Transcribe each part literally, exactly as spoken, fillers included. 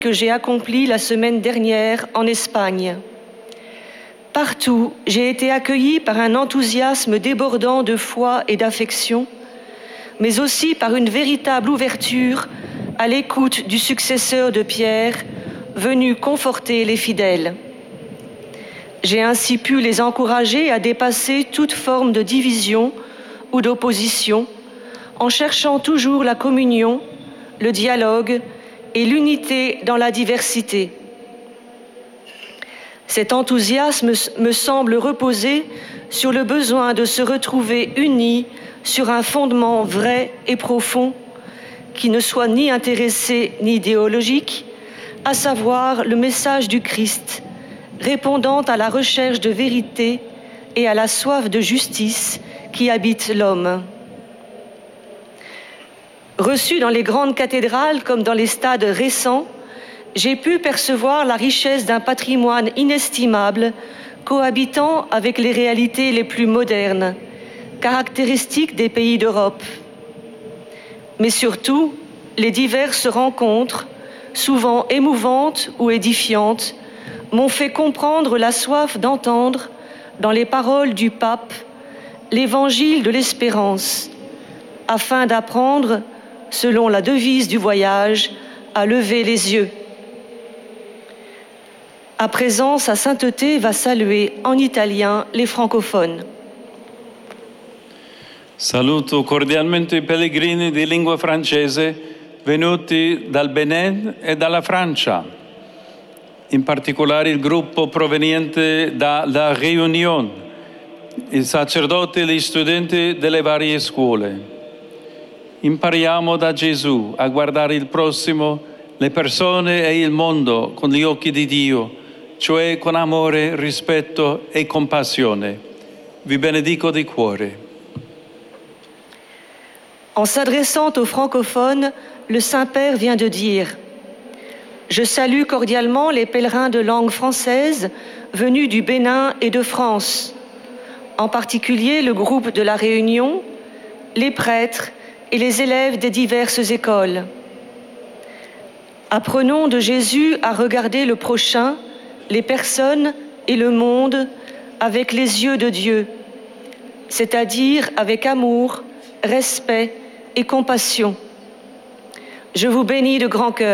que j'ai accompli la semaine dernière en Espagne. Partout, j'ai été accueillie par un enthousiasme débordant de foi et d'affection, mais aussi par une véritable ouverture à l'écoute du successeur de Pierre, venu conforter les fidèles. J'ai ainsi pu les encourager à dépasser toute forme de division ou d'opposition, en cherchant toujours la communion, le dialogue et l'unité dans la diversité. Cet enthousiasme me semble reposer sur le besoin de se retrouver unis sur un fondement vrai et profond, qui ne soit ni intéressé ni idéologique, à savoir le message du Christ, répondant à la recherche de vérité et à la soif de justice qui habite l'homme. Reçu dans les grandes cathédrales comme dans les stades récents, j'ai pu percevoir la richesse d'un patrimoine inestimable, cohabitant avec les réalités les plus modernes, caractéristiques des pays d'Europe. Mais surtout, les diverses rencontres, souvent émouvantes ou édifiantes, m'ont fait comprendre la soif d'entendre, dans les paroles du pape, l'évangile de l'espérance, afin d'apprendre, selon la devise du voyage, à lever les yeux. À présent, sa sainteté va saluer en italien les francophones. Saluto cordialmente i pellegrini di lingua francese venuti dal Benin e dalla Francia, in particolare il gruppo proveniente dalla Réunion, i sacerdoti e gli studenti delle varie scuole. Impariamo da Gesù a guardare il prossimo, le persone e il mondo con gli occhi di Dio, cioè con amore, rispetto e compassione. Vi benedico di cuore. En s'adressant aux francophones, le Saint-Père vient de dire « Je salue cordialement les pèlerins de langue française venus du Bénin et de France, en particulier le groupe de la Réunion, les prêtres et les élèves des diverses écoles. Apprenons de Jésus à regarder le prochain, les personnes et le monde avec les yeux de Dieu, c'est-à-dire avec amour, respect et compassion. Je vous bénis de grand cœur. »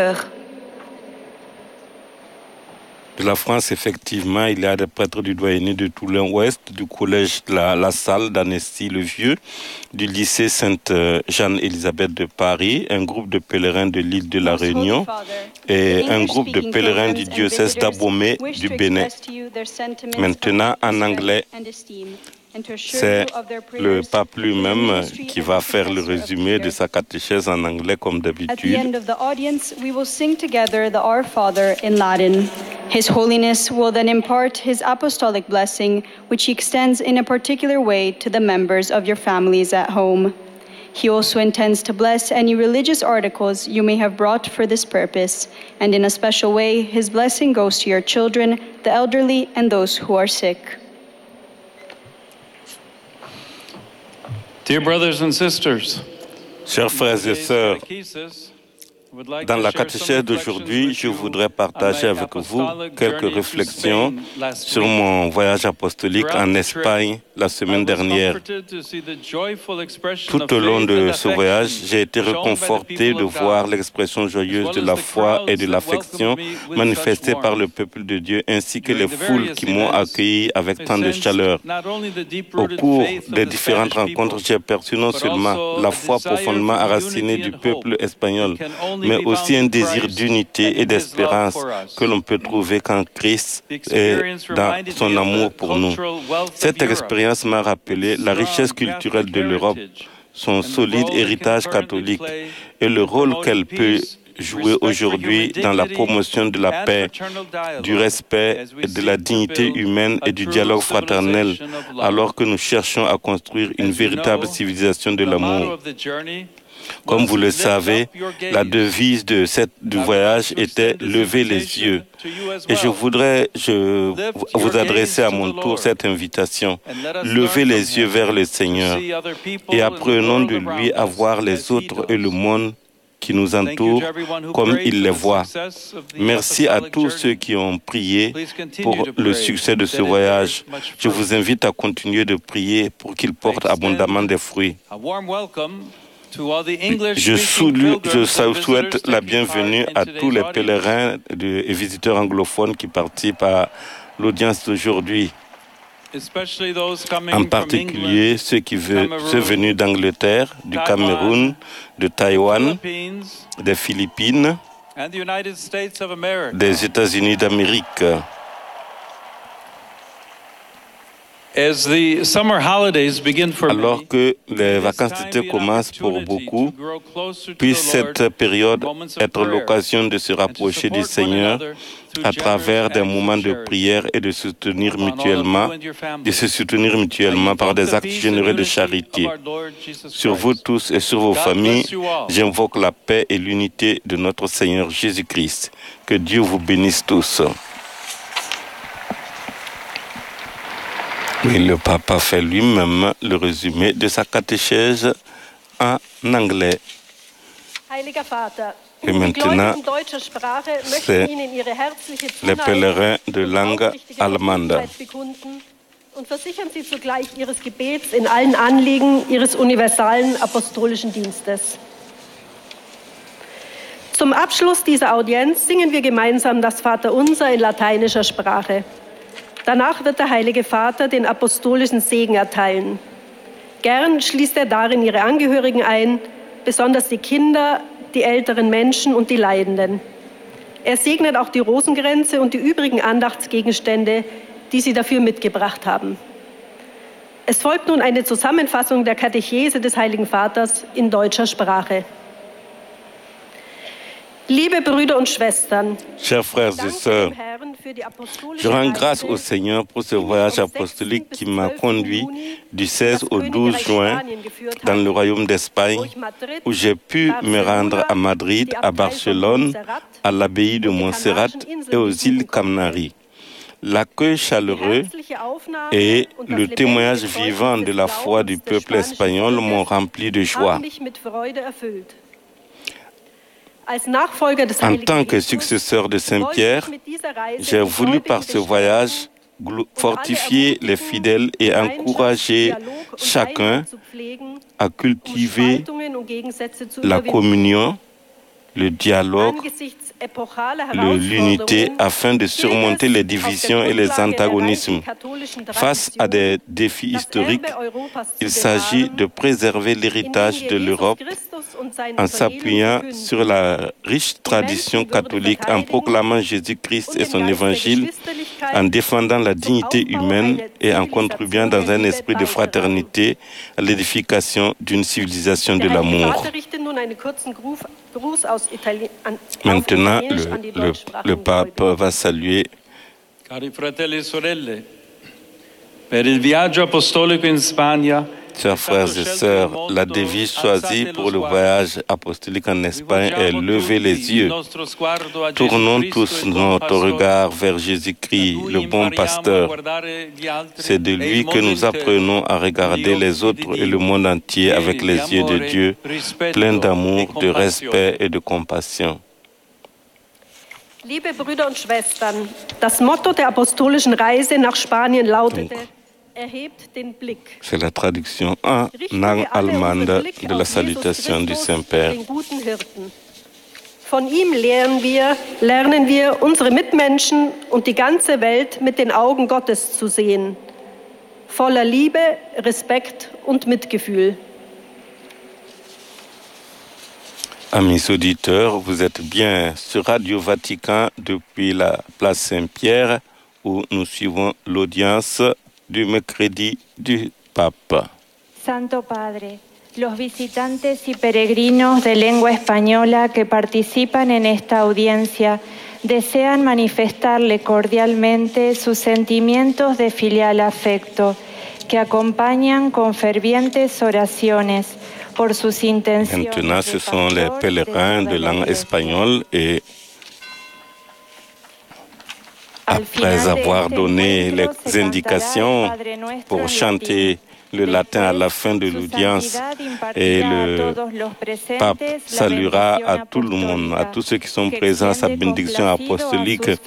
De la France, effectivement, il y a des prêtres du doyenné de Toulon-Ouest, du collège La, la Salle d'Annecy-le-Vieux, du lycée Sainte-Jeanne-Élisabeth de Paris, un groupe de pèlerins de l'île de la Réunion et un groupe de pèlerins du diocèse d'Abomey du Bénin. Maintenant, en anglais, c'est le pape lui-même qui va faire le résumé de sa catéchèse en anglais comme d'habitude. At the end of the audience, we will sing together the Our Father in Latin. His Holiness will then impart his apostolic blessing, which he extends in a particular way to the members of your families at home. He also intends to bless any religious articles you may have brought for this purpose, and in a special way, his blessing goes to your children, the elderly, and those who are sick. Dear brothers and sisters, Chers frères et sœurs, dans la catéchèse d'aujourd'hui, je voudrais partager avec vous quelques réflexions sur mon voyage apostolique en Espagne la semaine dernière. Tout au long de ce voyage, j'ai été réconforté de voir l'expression joyeuse de la foi et de l'affection manifestée par le peuple de Dieu, ainsi que les foules qui m'ont accueilli avec tant de chaleur. Au cours des différentes rencontres, j'ai perçu non seulement la foi profondément enracinée du peuple espagnol, mais aussi un désir d'unité et d'espérance que l'on peut trouver quand Christ est dans son amour pour nous. Cette expérience m'a rappelé la richesse culturelle de l'Europe, son solide héritage catholique et le rôle qu'elle peut jouer aujourd'hui dans la promotion de la paix, du respect, de la dignité humaine et du dialogue fraternel, alors que nous cherchons à construire une véritable civilisation de l'amour. Comme vous le savez, la devise de cette, du voyage était « Lever les yeux ». Et je voudrais je, vous adresser à mon tour cette invitation. Levez les yeux vers le Seigneur et apprenons de lui à voir les autres et le monde qui nous entourent comme il les voit. Merci à tous ceux qui ont prié pour le succès de ce voyage. Je vous invite à continuer de prier pour qu'il porte abondamment des fruits. Je, soulue, je souhaite la bienvenue à tous les pèlerins et visiteurs anglophones qui participent à l'audience d'aujourd'hui. En particulier ceux qui veulent, ceux venus d'Angleterre, du Cameroun, de Taïwan, des Philippines, des États-Unis d'Amérique. Alors que les vacances d'été commencent pour beaucoup, puisse cette période être l'occasion de se rapprocher du Seigneur à travers des moments de prière et de soutenir mutuellement, de se soutenir mutuellement par des actes généreux de charité. Sur vous tous et sur vos familles, j'invoque la paix et l'unité de notre Seigneur Jésus-Christ. Que Dieu vous bénisse tous. Et le pape a fait lui-même le résumé de sa catéchèse en anglais. Et maintenant, c'est les pèlerins de langue allemande. Und versichern Sie zugleich Ihres Gebets in allen Anliegen Ihres universalen apostolischen Dienstes. Zum Abschluss dieser Audienz singen wir gemeinsam das Vaterunser in lateinischer Sprache. Danach wird der Heilige Vater den apostolischen Segen erteilen. Gern schließt er darin ihre Angehörigen ein, besonders die Kinder, die älteren Menschen und die Leidenden. Er segnet auch die Rosenkränze und die übrigen Andachtsgegenstände, die Sie dafür mitgebracht haben. Es folgt nun eine Zusammenfassung der Katechese des Heiligen Vaters in deutscher Sprache. Liebe Brüder und Schwestern, chers frères et sœurs, je rends grâce au Seigneur pour ce voyage apostolique qui m'a conduit du seize au douze juin dans le royaume d'Espagne, où j'ai pu me rendre à Madrid, à Barcelone, à l'abbaye de Montserrat et aux îles Canaries. L'accueil chaleureux et le témoignage vivant de la foi du peuple espagnol m'ont rempli de joie. En tant que successeur de Saint-Pierre, j'ai voulu par ce voyage fortifier les fidèles et encourager chacun à cultiver la communion, le dialogue, l'unité afin de surmonter les divisions et les antagonismes. Face à des défis historiques, il s'agit de préserver l'héritage de l'Europe en s'appuyant sur la riche tradition catholique, en proclamant Jésus-Christ et son évangile, en défendant la dignité humaine et en contribuant dans un esprit de fraternité à l'édification d'une civilisation de l'amour. Maintenant, le, le, le pape va saluer. Cari fratelli e sorelle, per il viaggio apostolico in Spagna, chers frères et sœurs, la devise choisie pour le voyage apostolique en Espagne est « Lever les yeux ». Tournons tous notre regard vers Jésus-Christ, le bon pasteur. C'est de lui que nous apprenons à regarder les autres et le monde entier avec les yeux de Dieu, pleins d'amour, de respect et de compassion. Liebe Brüder und Schwestern, das Motto der apostolischen Reise nach Spanien lautete: C'est la traduction en langue allemande de la salutation du Saint-Père. Von ihm lernen wir, lernen wir, unsere Mitmenschen und die ganze Welt mit den Augen Gottes zu sehen, voller Liebe, Respekt und Mitgefühl. Amis auditeurs, vous êtes bien sur Radio Vatican depuis la place Saint-Pierre où nous suivons l'audience du mercredi du Papa. Santo Padre, los visitantes y peregrinos de lengua española que participan en esta audiencia desean manifestarle cordialmente sus sentimientos de filial afecto, que acompañan con fervientes oraciones por sus intenciones. Maintenant, ce sont les pèlerins de langue espagnole et après avoir donné les indications pour chanter le latin à la fin de l'audience et le pape saluera à tout le monde, à tous ceux qui sont présents, sa bénédiction apostolique